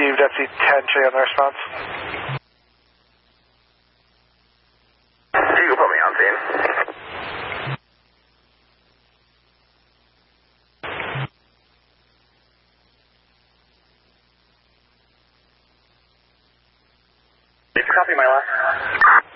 received FC 10, check on the response. You can put me on scene. Copy my last.